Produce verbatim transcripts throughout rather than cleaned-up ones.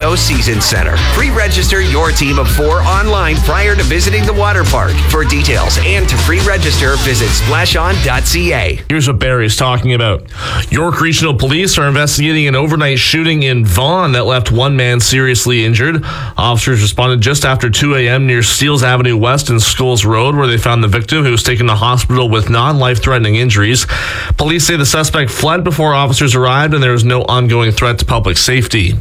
Casino Season Center. Pre-register your team of four online prior to visiting the water park. For details and to pre-register, visit splash on dot c a. Here's what Barry's talking about. York Regional Police are investigating an overnight shooting in Vaughan that left one man seriously injured. Officers responded just after two a.m. near Steeles Avenue West and Scholes Road, where they found the victim, who was taken to hospital with non-life-threatening injuries. Police say the suspect fled before officers arrived, and there was no ongoing threat to public safety.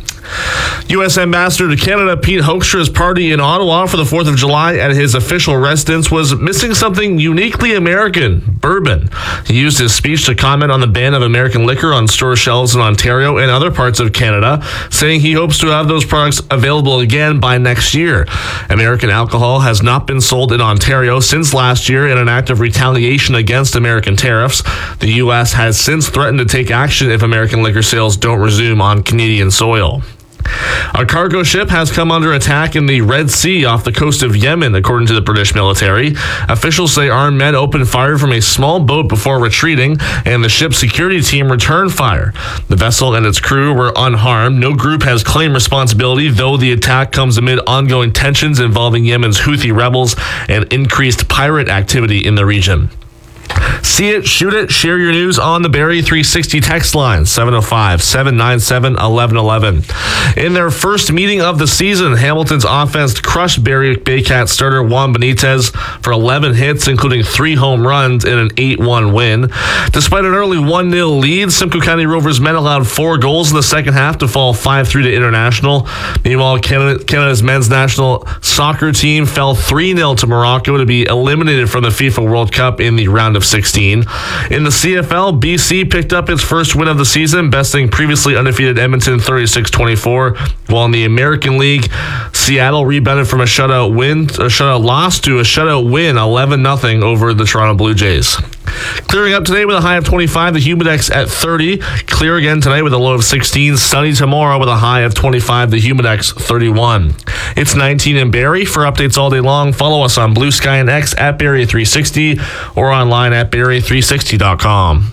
U S Ambassador to Canada Pete Hoekstra's party in Ottawa for the fourth of July at his official residence was missing something uniquely American: bourbon. He used his speech to comment on the ban of American liquor on store shelves in Ontario and other parts of Canada, saying he hopes to have those products available again by next year. American alcohol has not been sold in Ontario since last year in an act of retaliation against American tariffs. The U S has since threatened to take action if American liquor sales don't resume on Canadian soil. A cargo ship has come under attack in the Red Sea off the coast of Yemen, according to the British military. Officials say armed men opened fire from a small boat before retreating, and the ship's security team returned fire. The vessel and its crew were unharmed. No group has claimed responsibility, though the attack comes amid ongoing tensions involving Yemen's Houthi rebels and increased pirate activity in the region. See it, shoot it, share your news on the Barrie three sixty text line, seven oh five, seven nine seven, one one one one. In their first meeting of the season, Hamilton's offense crushed Barrie Baycat starter Juan Benitez for eleven hits, including three home runs in an eight one win. Despite an early one nil lead, Simcoe County Rovers men allowed four goals in the second half to fall five three to International. Meanwhile, Canada, Canada's men's national soccer team fell three nil to Morocco to be eliminated from the FIFA World Cup in the round of sixteen. In the C F L, B C picked up its first win of the season, besting previously undefeated Edmonton thirty-six twenty-four, while in the American League, Seattle rebounded from a shutout win, a shutout loss to a shutout win, eleven nothing over the Toronto Blue Jays. Clearing up today with a high of twenty-five, the Humidex at thirty. Clear again tonight with a low of sixteen. Sunny tomorrow with a high of twenty-five, the Humidex thirty-one. It's nineteen in Barrie. For updates all day long, follow us on Blue Sky and X at Barrie three sixty or online at Barrie three sixty dot com.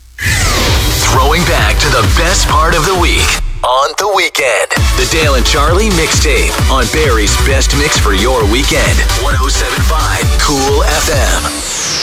Throwing back to the best part of the week on the weekend. The Dale and Charlie mixtape on Barrie's best mix for your weekend. one oh seven point five Cool F M.